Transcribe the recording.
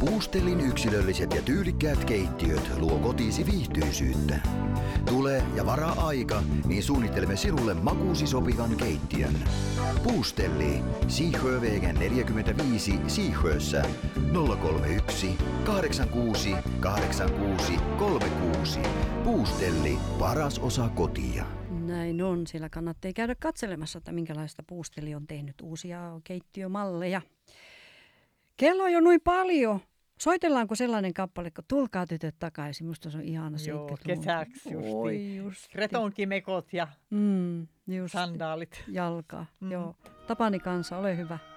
Puustellin yksilölliset ja tyylikkäät keittiöt luo kotiisi viihtyisyyttä. Tule ja varaa aika, niin suunnittelemme sinulle makuusi sopivan keittiön. Puustelli, Siihöövegen 45 Siihöössä 031 86 86 36. Puustelli, paras osa kotia. Näin on, siellä kannattaa käydä katselemassa, että minkälaista Puustelli on tehnyt uusia keittiömalleja. Kello on jo noin paljon. Soitellaanko sellainen kappale, kun Tulkaa tytöt takaisin? Musta se on ihana. Joo, kesäksi just. Retonkimekot ja just. sandaalit. Jalkaa, joo. Tapani kanssa, ole hyvä.